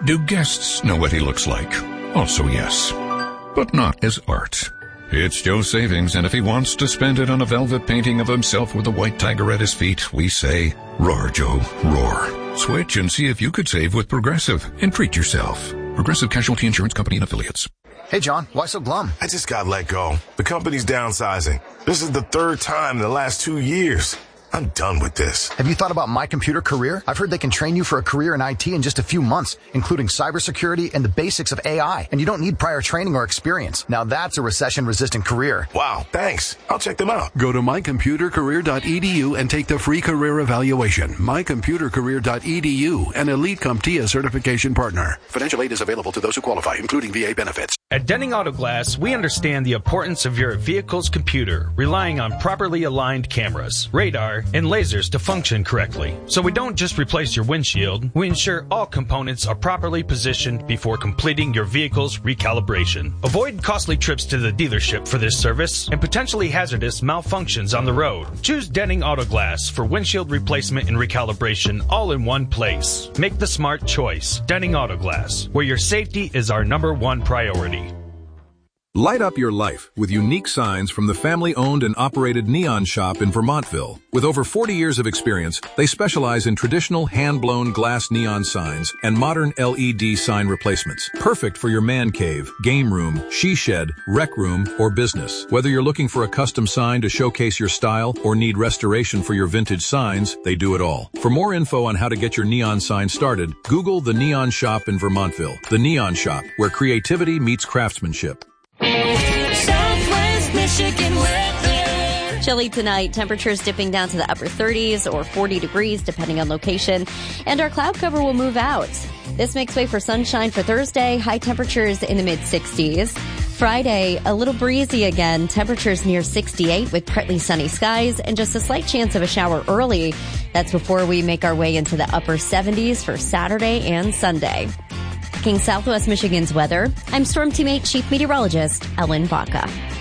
Do guests know what he looks like? Also yes, but not as art. It's Joe's savings, and if he wants to spend it on a velvet painting of himself with a white tiger at his feet, we say, roar, Joe, roar. Switch and see if you could save with Progressive and treat yourself. Progressive Casualty Insurance Company and Affiliates. Hey, John, why so glum? I just got let go. The company's downsizing. This is the third time in the last 2 years. I'm done with this. Have you thought about My Computer Career? I've heard they can train you for a career in IT in just a few months, including cybersecurity and the basics of AI. And you don't need prior training or experience. Now that's a recession-resistant career. Wow, thanks. I'll check them out. Go to mycomputercareer.edu and take the free career evaluation. Mycomputercareer.edu, an Elite CompTIA certification partner. Financial aid is available to those who qualify, including VA benefits. At Denning Auto Glass, we understand the importance of your vehicle's computer, relying on properly aligned cameras, radar, and lasers to function correctly. So we don't just replace your windshield, we ensure all components are properly positioned before completing your vehicle's recalibration. Avoid costly trips to the dealership for this service and potentially hazardous malfunctions on the road. Choose Denning Auto Glass for windshield replacement and recalibration all in one place. Make the smart choice. Denning Auto Glass, where your safety is our #1 priority. Light up your life with unique signs from the family-owned and operated Neon Shop in Vermontville. With over 40 years of experience, they specialize in traditional hand-blown glass neon signs and modern LED sign replacements. Perfect for your man cave, game room, she shed, rec room, or business. Whether you're looking for a custom sign to showcase your style or need restoration for your vintage signs, they do it all. For more info on how to get your neon sign started, Google the Neon Shop in Vermontville. The Neon Shop, where creativity meets craftsmanship. Southwest Michigan weather. Chilly tonight, temperatures dipping down to the upper 30s or 40 degrees depending on location, and our cloud cover will move out. This makes way for sunshine for Thursday, high temperatures in the mid-60s. Friday, a little breezy again, temperatures near 68 with partly sunny skies and just a slight chance of a shower early. That's before we make our way into the upper 70s for Saturday and Sunday. Southwest Michigan's weather, I'm Storm Teammate Chief Meteorologist Ellen Baca.